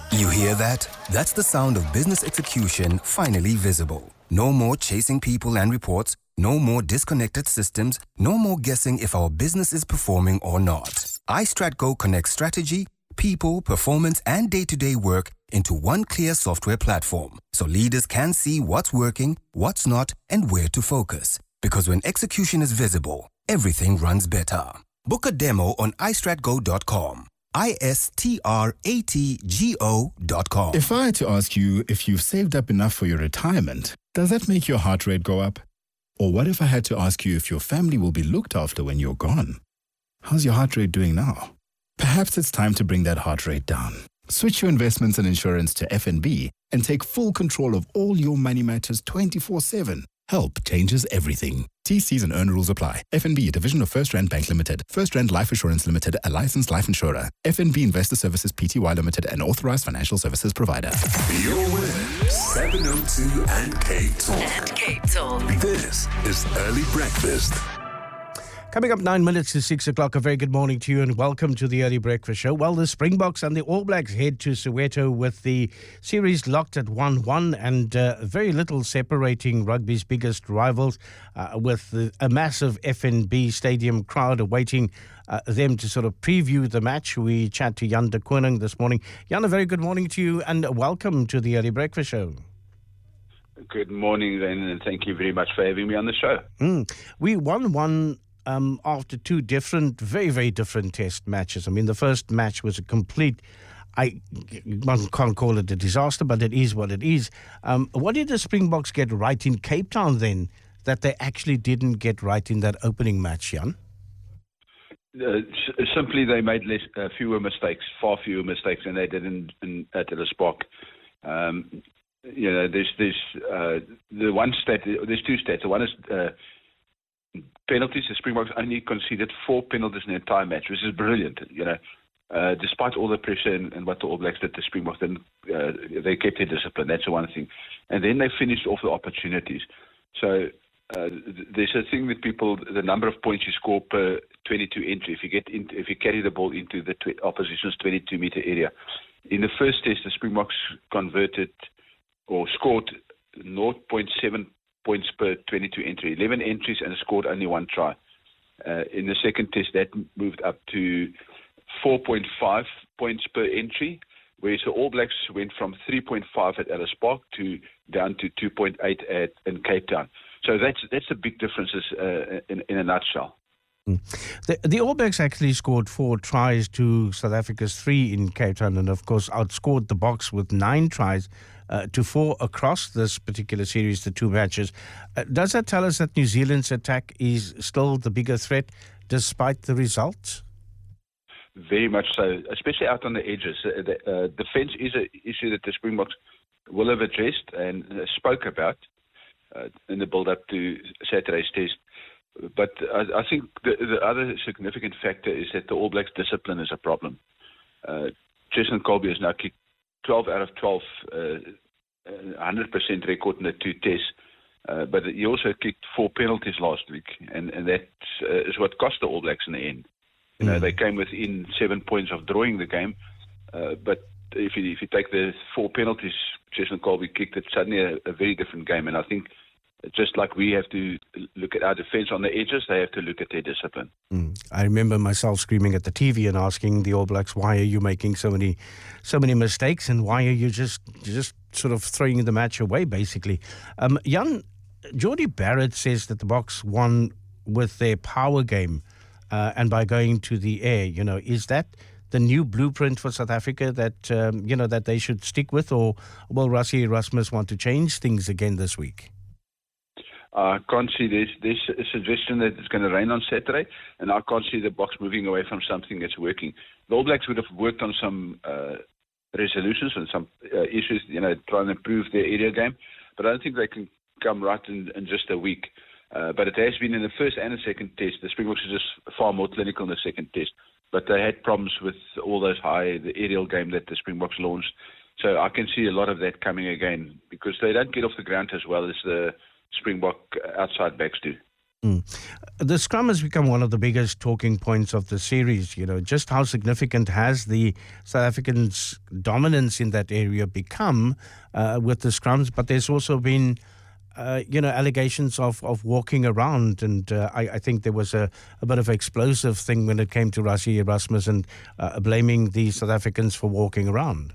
You hear that? That's the sound of business execution finally visible. No more chasing people and reports, no more disconnected systems, no more guessing if our business is performing or not. iStratGo connects strategy, people, performance, and day-to-day work into one clear software platform, so leaders can see what's working, what's not, and where to focus. Because when execution is visible, everything runs better. Book a demo on istratgo.com. istratgo.com. If I had to ask you if you've saved up enough for your retirement, does that make your heart rate go up? Or what if I had to ask you if your family will be looked after when you're gone? How's your heart rate doing now? Perhaps it's time to bring that heart rate down. Switch your investments and insurance to FNB and take full control of all your money matters 24/7. Help changes everything. TCs and earn rules apply. FNB, a division of First Rand Bank Limited. First Rand Life Assurance Limited, a licensed life insurer. FNB Investor Services Pty Limited, an authorized financial services provider. You're with 702 and Cape Talk. This is Early Breakfast. Coming up 9 minutes to 6 o'clock, a very good morning to you and welcome to the Early Breakfast Show. Well, the Springboks and the All Blacks head to Soweto with the series locked at 1-1 and very little separating rugby's biggest rivals with a massive FNB Stadium crowd awaiting them to sort of preview the match. We chat to Jan de Koning this morning. Jan, a very good morning to you and welcome to the Early Breakfast Show. Good morning, then, and thank you very much for having me on the show. We won one after two different, very, very different test matches. I mean, the first match was a complete, one can't call it a disaster, but it is what it is. What did the Springboks get right in Cape Town then that they actually didn't get right in that opening match, Jan? Simply, they made fewer mistakes, far fewer mistakes than they did at Ellis Park. There's the one stat. There's two stats. One is penalties. The Springboks only conceded 4 penalties in the entire match, which is brilliant. Despite all the pressure and what the All Blacks did, the Springboks didn't. They kept their discipline. That's the one thing. And then they finished off the opportunities. So there's a thing that the number of points you score per 22 entry. If you carry the ball into the opposition's 22-meter area. In the first test, the Springboks converted or scored 0.7 points per 22 entry, 11 entries and scored only 1 try. In the second test, that moved up to 4.5 points per entry, whereas the All Blacks went from 3.5 at Ellis Park down to 2.8 in Cape Town. So that's the big differences in a nutshell. The All Blacks actually scored 4 tries to South Africa's 3 in Cape Town and, of course, outscored the Boks with 9 tries to 4 across this particular series, the 2 matches. Does that tell us that New Zealand's attack is still the bigger threat despite the results? Very much so, especially out on the edges. The defence is an issue that the Springboks will have addressed and spoke about in the build-up to Saturday's test. But I think the other significant factor is that the All Blacks' discipline is a problem. Cheslin Kolbe has now kicked 12 out of 12, 100% record in the 2 tests. But he also kicked 4 penalties last week, and that is what cost the All Blacks in the end. They came within 7 points of drawing the game, but if you take the 4 penalties Cheslin Kolbe kicked, it's suddenly a very different game. And I think just like we have to look at our defence on the edges, they have to look at their discipline. I remember myself screaming at the TV and asking the All Blacks, why are you making so many mistakes and why are you just sort of throwing the match away, basically? Jan, Jordie Barrett says that the Boks won with their power game and by going to the air. Is that the new blueprint for South Africa that, that they should stick with, or will Rassie Erasmus want to change things again this week? I can't see there's a suggestion that it's going to rain on Saturday, and I can't see the Boks moving away from something that's working. The All Blacks would have worked on some resolutions and some issues, trying to improve their area game, but I don't think they can come right in just a week. But it has been in the first and the second test. The Springboks are just far more clinical in the second test, but they had problems with all the aerial game that the Springboks launched. So I can see a lot of that coming again because they don't get off the ground as well as the Springbok outside backs do. The scrum has become one of the biggest talking points of the series. Just how significant has the South Africans' dominance in that area become with the scrums? But there's also been, allegations of walking around. And I think there was a bit of an explosive thing when it came to Rassie Erasmus and blaming the South Africans for walking around.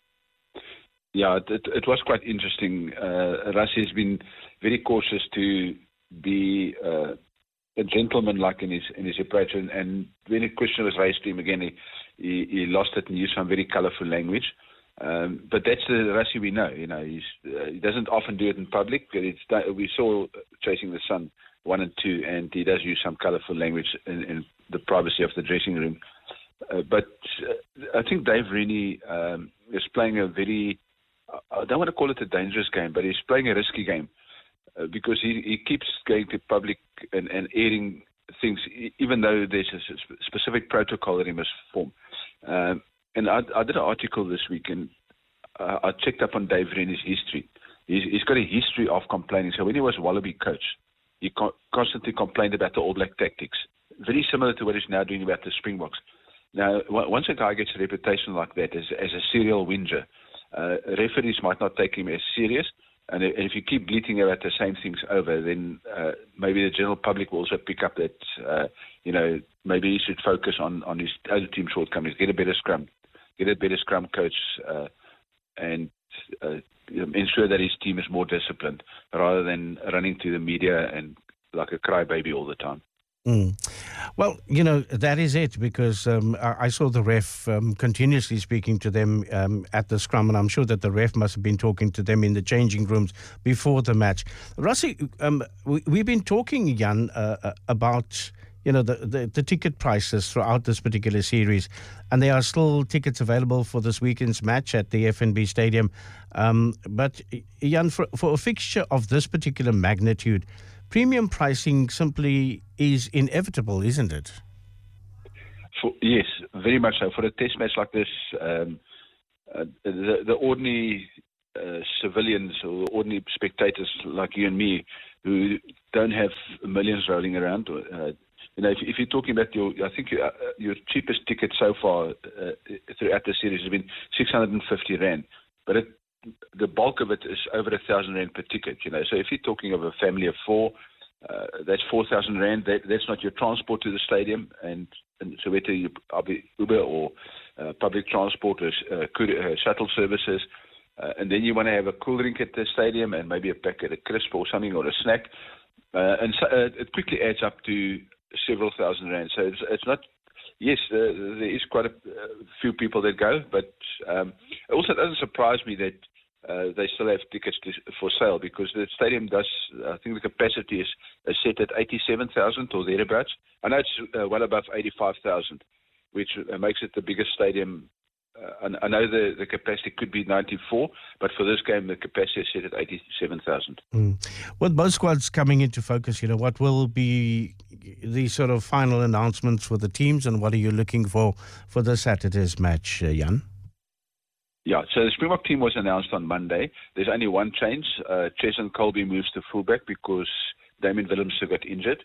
Yeah, it was quite interesting. Rassie has been very cautious to be a gentleman, like in his approach, and when a question was raised to him again, he lost it and used some very colourful language. But that's the Rassie we know. He doesn't often do it in public, but we saw Chasing the Sun 1 and 2, and he does use some colourful language in the privacy of the dressing room. But I think Dave Rennie is playing a very, I don't want to call it a dangerous game, but he's playing a risky game. Because he keeps going to public and airing things, even though there's a specific protocol that he must form. And I did an article this week, and I checked up on Dave Rennie's history. He's got a history of complaining. So when he was Wallaby coach, he constantly complained about the All Black tactics, very similar to what he's now doing about the Springboks. Now, once a guy gets a reputation like that as a serial whinger, referees might not take him as serious. And if you keep bleating about the same things over, then maybe the general public will also pick up that, maybe he should focus on his other team shortcomings, get a better scrum coach, and ensure that his team is more disciplined rather than running to the media and like a crybaby all the time. Well, that is it, because I saw the ref continuously speaking to them at the scrum, and I'm sure that the ref must have been talking to them in the changing rooms before the match. Rassie, we've been talking, Jan, about the ticket prices throughout this particular series, and there are still tickets available for this weekend's match at the FNB Stadium. But Jan, for a fixture of this particular magnitude, premium pricing simply is inevitable, isn't it? Yes, very much so. For a test match like this, the ordinary civilians or ordinary spectators like you and me who don't have millions rolling around, if you're talking about your cheapest ticket so far throughout the series has been 650 Rand, but the bulk of it is over 1,000 Rand per ticket. So if you're talking of a family of 4, that's 4,000 Rand. That's not your transport to the stadium, and so whether you Uber or public transport or shuttle services, and then you want to have a cool drink at the stadium and maybe a packet of crisp or something or a snack, and so, it quickly adds up to several thousand Rand. So it's not. Yes, there is quite a few people that go, but also it doesn't surprise me that they still have tickets for sale, because the stadium does, I think the capacity is set at 87,000 or thereabouts. I know it's well above 85,000, which makes it the biggest stadium. I know the capacity could be 94, but for this game the capacity is set at 87,000. With both squads coming into focus, what will be the sort of final announcements for the teams, and what are you looking for this Saturday's match, Jan? Yeah, so the Springbok team was announced on Monday. There's only one change. Cheslin Kolbe moves to fullback because Damian Willemse got injured,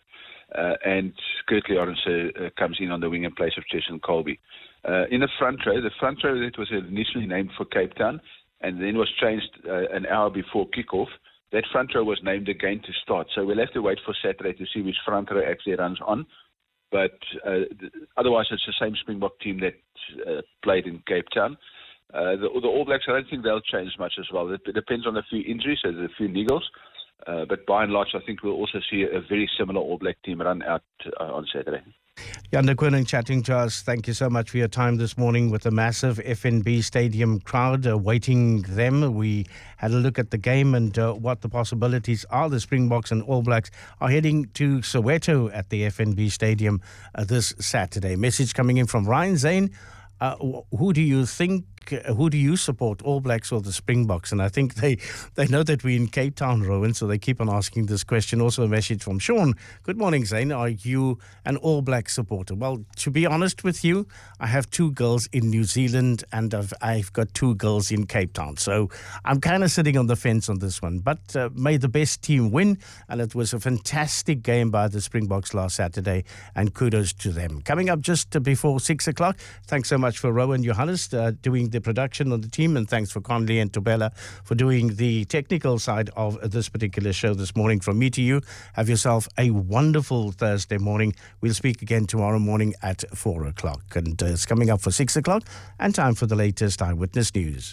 and Kurt Lawrence comes in on the wing in place of Cheslin Kolbe. In the front row that was initially named for Cape Town and then was changed an hour before kickoff, that front row was named again to start. So we'll have to wait for Saturday to see which front row actually runs on. But otherwise, it's the same Springbok team that played in Cape Town. The All Blacks, I don't think they'll change much as well. It depends on a few injuries, so there's a few niggles. But by and large, I think we'll also see a very similar All Black team run out on Saturday. Jan de Koning chatting to us. Thank you so much for your time this morning with a massive FNB Stadium crowd awaiting them. We had a look at the game and what the possibilities are. The Springboks and All Blacks are heading to Soweto at the FNB Stadium this Saturday. Message coming in from Ryan Zane. Who do you think who do you support, All Blacks or the Springboks? And I think they know that we're in Cape Town, Rowan, so they keep on asking this question. Also a message from Sean. Good morning, Zane. Are you an All Black supporter? Well, to be honest with you, I have 2 girls in New Zealand and I've got 2 girls in Cape Town. So I'm kind of sitting on the fence on this one. But may the best team win. And it was a fantastic game by the Springboks last Saturday. And kudos to them. Coming up just before 6 o'clock, thanks so much for Rowan Johannes doing the production on the team, and thanks for Conley and Tobella for doing the technical side of this particular show this morning. From me to you, have yourself a wonderful Thursday morning. We'll speak again tomorrow morning at 4 o'clock. And it's coming up for 6 o'clock and time for the latest Eyewitness News.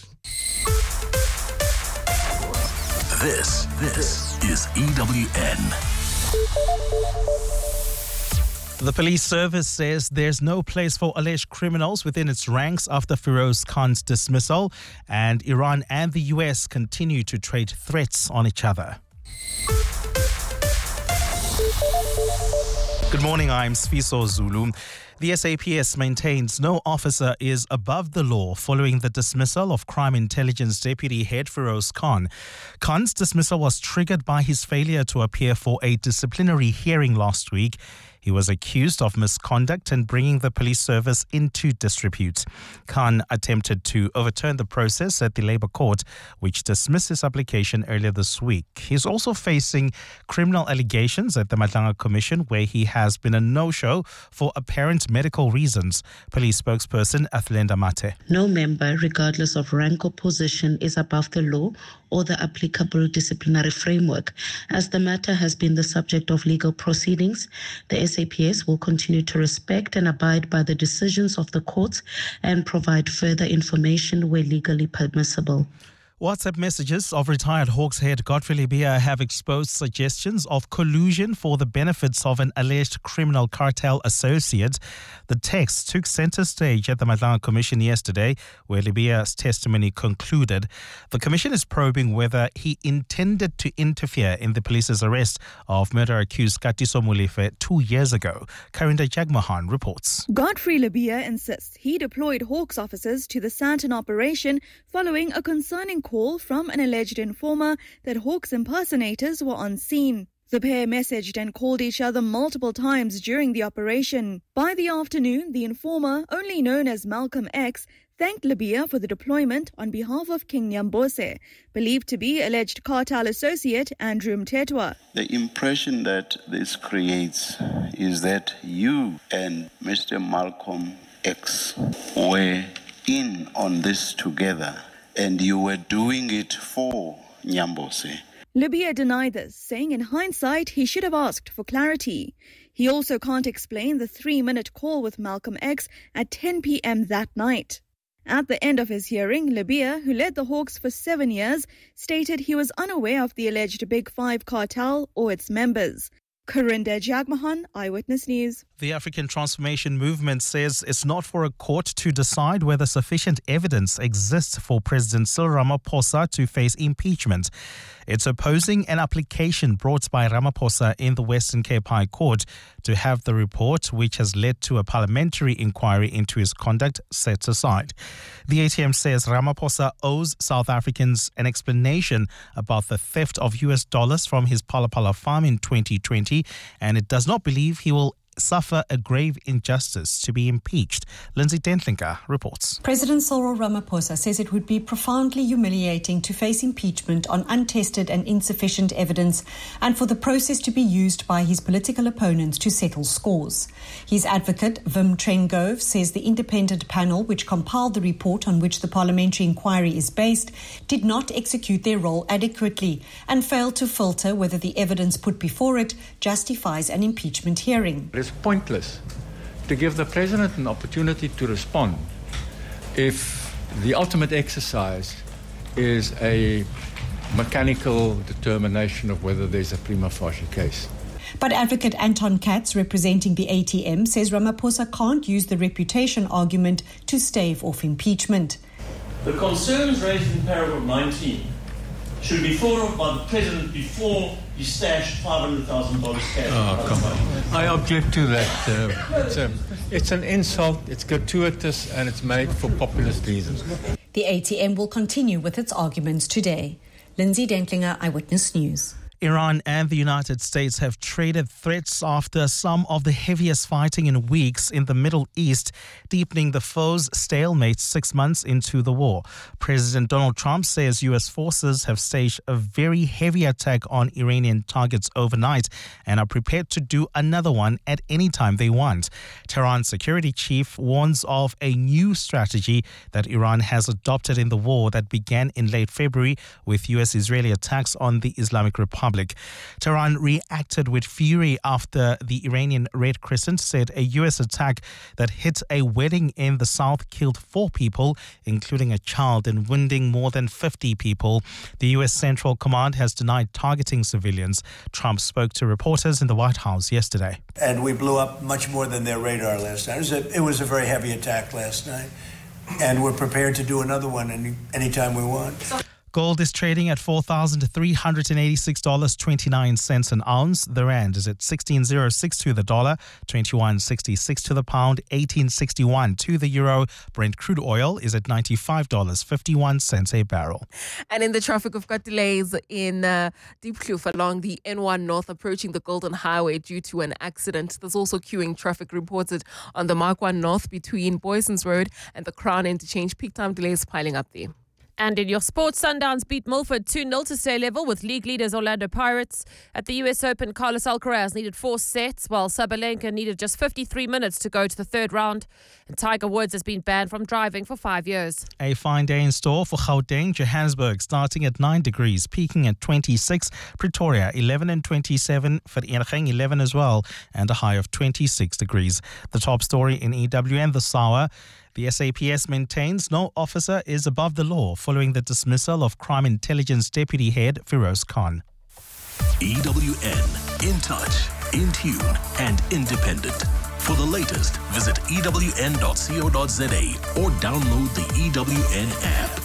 This is EWN. The police service says there's no place for alleged criminals within its ranks after Feroz Khan's dismissal, and Iran and the US continue to trade threats on each other. Good morning, I'm Sfiso Zulu. The SAPS maintains no officer is above the law following the dismissal of Crime Intelligence Deputy Head Feroz Khan. Khan's dismissal was triggered by his failure to appear for a disciplinary hearing last week. He was accused of misconduct and bringing the police service into disrepute. Khan attempted to overturn the process at the Labour Court, which dismissed his application earlier this week. He's also facing criminal allegations at the Madlanga Commission, where he has been a no-show for apparent medical reasons. Police spokesperson Athlenda Mate. No member, regardless of rank or position, is above the law or the applicable disciplinary framework. As the matter has been the subject of legal proceedings, the SAPS will continue to respect and abide by the decisions of the courts and provide further information where legally permissible. WhatsApp messages of retired Hawks head Godfrey Lebeya have exposed suggestions of collusion for the benefits of an alleged criminal cartel associate. The text took center stage at the Madlanga Commission yesterday, where Lebeya's testimony concluded. The commission is probing whether he intended to interfere in the police's arrest of murder-accused Katiso Molefe 2 years ago. Karinda Jagmohan reports. Godfrey Lebeya insists he deployed Hawks officers to the Sandton operation following a concerning call from an alleged informer that Hawks impersonators were on scene. The pair messaged and called each other multiple times during the operation. By the afternoon, the informer, only known as Malcolm X, thanked Lebeya for the deployment on behalf of King Nyambose, believed to be alleged cartel associate Andrew Mtetwa. The impression that this creates is that you and Mr. Malcolm X were in on this together, and you were doing it for Nyambose. Lebeya denied this, saying in hindsight he should have asked for clarity. He also can't explain the 3-minute call with Malcolm X at 10 p.m. that night. At the end of his hearing, Lebeya, who led the Hawks for 7 years, stated he was unaware of the alleged Big Five cartel or its members. Karinda Jagmohan, Eyewitness News. The African Transformation Movement says it's not for a court to decide whether sufficient evidence exists for President Cyril Ramaphosa to face impeachment. It's opposing an application brought by Ramaphosa in the Western Cape High Court to have the report, which has led to a parliamentary inquiry into his conduct, set aside. The ATM says Ramaphosa owes South Africans an explanation about the theft of US dollars from his Phala Phala farm in 2020, and it does not believe he will suffer a grave injustice to be impeached. Lindsay Dentlinker reports. President Cyril Ramaphosa says it would be profoundly humiliating to face impeachment on untested and insufficient evidence and for the process to be used by his political opponents to settle scores. His advocate, Wim Trengove, says the independent panel which compiled the report on which the parliamentary inquiry is based did not execute their role adequately and failed to filter whether the evidence put before it justifies an impeachment hearing. It's pointless to give the president an opportunity to respond if the ultimate exercise is a mechanical determination of whether there's a prima facie case. But advocate Anton Katz, representing the ATM, says Ramaphosa can't use the reputation argument to stave off impeachment. The concerns raised in paragraph 19 should be thought of by the President before he stashed $500,000 cash. Oh, come on. I object to that. It's an insult, it's gratuitous, and it's made for populist reasons. The ATM will continue with its arguments today. Lindsay Dentlinger, Eyewitness News. Iran and the United States have traded threats after some of the heaviest fighting in weeks in the Middle East, deepening the foe's stalemate 6 months into the war. President Donald Trump says U.S. forces have staged a very heavy attack on Iranian targets overnight and are prepared to do another one at any time they want. Tehran's security chief warns of a new strategy that Iran has adopted in the war that began in late February with U.S.-Israeli attacks on the Islamic Republic. Tehran reacted with fury after the Iranian Red Crescent said a U.S. attack that hit a wedding in the south killed 4 people, including a child, and wounding more than 50 people. The U.S. Central Command has denied targeting civilians. Trump spoke to reporters in the White House yesterday. And we blew up much more than their radar last night. It was a very heavy attack last night, and we're prepared to do another one anytime we want. Gold is trading at $4,386.29 an ounce. The rand is at 16.06 to the dollar, 21.66 to the pound, 18.61 to the euro. Brent crude oil is at $95.51 a barrel. And in the traffic, we've got delays in Diepkloof along the N1 North approaching the Golden Highway due to an accident. There's also queuing traffic reported on the Mark 1 North between Boysons Road and the Crown Interchange. Peak time delays piling up there. And in your sports, Sundowns beat Milford 2-0 to stay level with league leaders Orlando Pirates. At the US Open, Carlos Alcaraz needed 4 sets, while Sabalenka needed just 53 minutes to go to the third round. And Tiger Woods has been banned from driving for 5 years. A fine day in store for Gauteng, Johannesburg, starting at 9 degrees, peaking at 26. Pretoria, 11 and 27. Vereeniging, 11 as well, and a high of 26 degrees. The top story in EWN this hour. The SAPS maintains no officer is above the law following the dismissal of Crime Intelligence Deputy Head Feroz Khan. EWN, in touch, in tune and independent. For the latest, visit ewn.co.za or download the EWN app.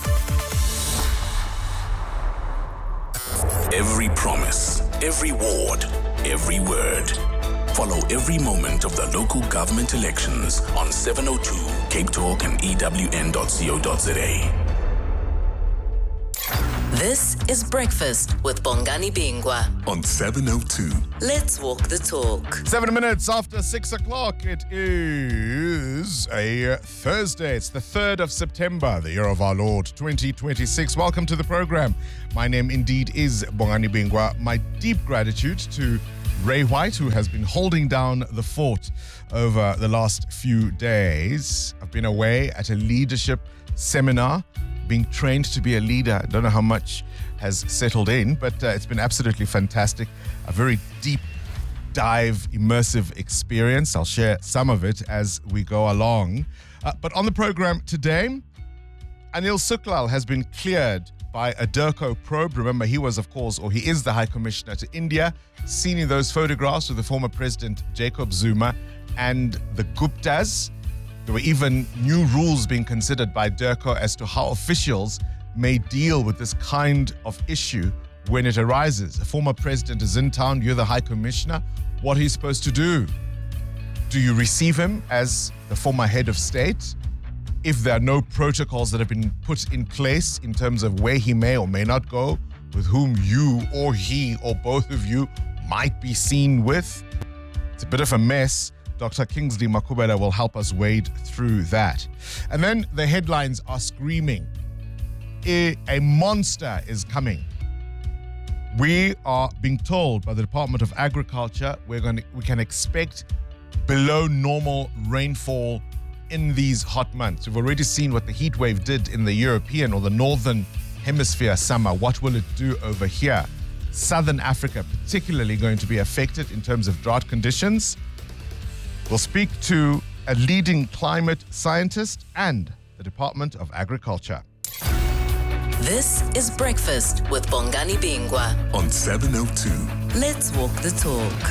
Every promise, every ward, every word. Follow every moment of the local government elections on 702 Cape Talk and ewn.co.za. This is Breakfast with Bongani Bingwa on 702. Let's walk the talk. 7 minutes after 6 o'clock. It is a Thursday. It's the 3rd of September, the year of our Lord, 2026. Welcome to the program. My name indeed is Bongani Bingwa. My deep gratitude to Ray White, who has been holding down the fort over the last few days. I've been away at a leadership seminar, being trained to be a leader. I don't know how much has settled in, but it's been absolutely fantastic. A very deep dive, immersive experience. I'll share some of it as we go along. But on the program today, Anil Suklal has been cleared by a DIRCO probe. Remember, he was, of course, or he is the High Commissioner to India, seen in those photographs with the former President Jacob Zuma and the Guptas. There were even new rules being considered by DIRCO as to how officials may deal with this kind of issue when it arises. A former president is in town, you're the High Commissioner. What are you supposed to do? Do you receive him as the former head of state? If there are no protocols that have been put in place in terms of where he may or may not go, with whom you or he or both of you might be seen with, it's a bit of a mess. Dr. Kingsley Makubela will help us wade through that. And then the headlines are screaming. A monster is coming. We are being told by the Department of Agriculture we can expect below normal rainfall in these hot months. We've already seen what the heat wave did in the European or the Northern Hemisphere summer. What will it do over here? Southern Africa particularly going to be affected in terms of drought conditions. We'll speak to a leading climate scientist and the Department of Agriculture. This is Breakfast with Bongani Bingwa on 702. Let's walk the talk.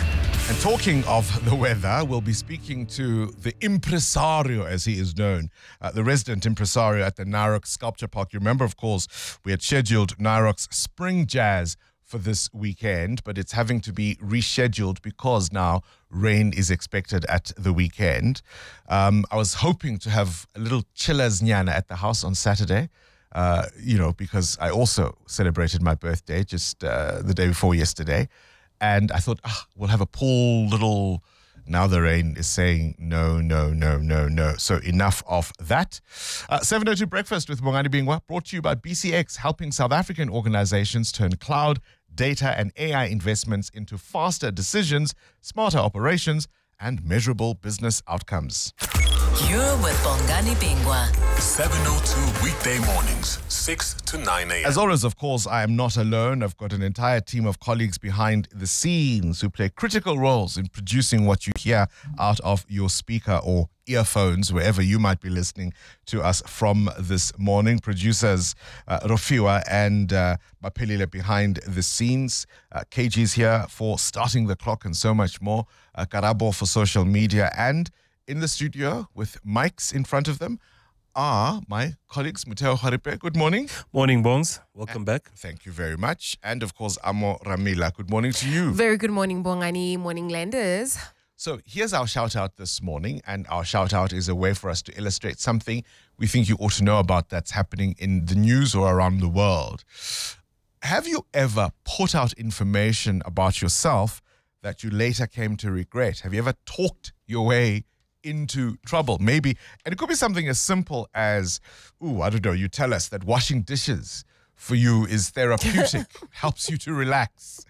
And talking of the weather, we'll be speaking to the impresario, as he is known, the resident impresario at the Nyrox Sculpture Park. You remember, of course, we had scheduled Nyrox Spring Jazz for this weekend, but it's having to be rescheduled because now rain is expected at the weekend. I was hoping to have a little chillers nyana at the house on Saturday, because I also celebrated my birthday just the day before yesterday. And I thought, we'll have a pool little... Now the rain is saying no. So enough of that. 702 Breakfast with Bongani Bingwa, brought to you by BCX, helping South African organizations turn cloud, data and AI investments into faster decisions, smarter operations, and measurable business outcomes. You're with Bongani Bingwa. 702 weekday mornings, 6 to 9 a.m. As always, of course, I am not alone. I've got an entire team of colleagues behind the scenes who play critical roles in producing what you hear out of your speaker or earphones, wherever you might be listening to us from this morning. Producers Rofiwa and Bapelile behind the scenes. KG's here for starting the clock and so much more. Karabo for social media, and in the studio with mics in front of them are my colleagues, Muteo Haripe. Good morning. Morning, Bongs. Welcome back. Thank you very much. And of course, Amo Ramila. Good morning to you. Very good morning, Bongani. Morning, Landers. So here's our shout out this morning. And our shout out is a way for us to illustrate something we think you ought to know about that's happening in the news or around the world. Have you ever put out information about yourself that you later came to regret? Have you ever talked your way into trouble? Maybe, and it could be something as simple as, I don't know, you tell us that washing dishes for you is therapeutic, helps you to relax.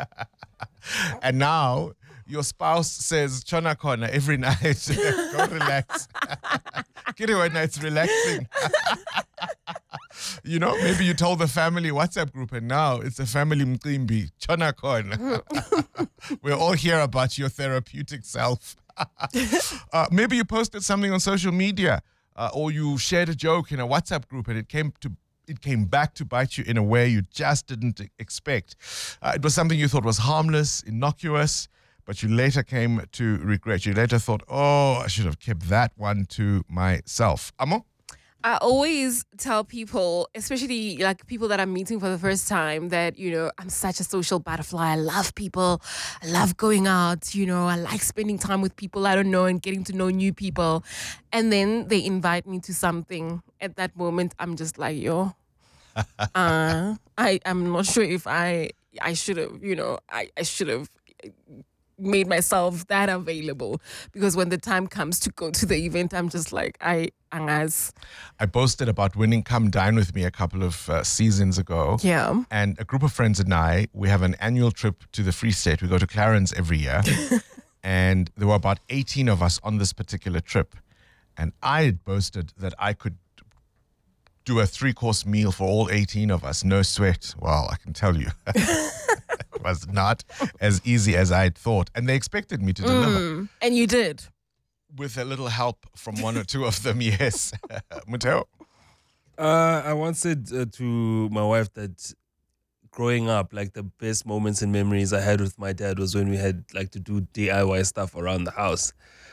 And now your spouse says, Chona Kona, every night, go relax. Get away, it's relaxing. Maybe you told the family WhatsApp group and now it's a family mqimbi, Chona Kona. We're all here about your therapeutic self. Maybe you posted something on social media or you shared a joke in a WhatsApp group and it came back to bite you in a way you just didn't expect. It was something you thought was harmless, innocuous, but you later came to regret. You later thought, I should have kept that one to myself. Amo? I always tell people, especially like people that I'm meeting for the first time, that, I'm such a social butterfly. I love people. I love going out. I like spending time with people I don't know and getting to know new people. And then they invite me to something. At that moment, I'm just like, I'm not sure if I should have, I should have made myself that available, because when the time comes to go to the event, I'm just like, I boasted about winning Come Dine With Me a couple of seasons ago. Yeah. And a group of friends and I, we have an annual trip to the Free State. We go to Clarence every year. And there were about 18 of us on this particular trip. And I had boasted that I could do a 3-course meal for all 18 of us. No sweat. Well, I can tell you. It was not as easy as I had thought. And they expected me to deliver. And you did. With a little help from one or two of them, yes. Muteo? I once said to my wife that growing up, like the best moments and memories I had with my dad was when we had like to do DIY stuff around the house.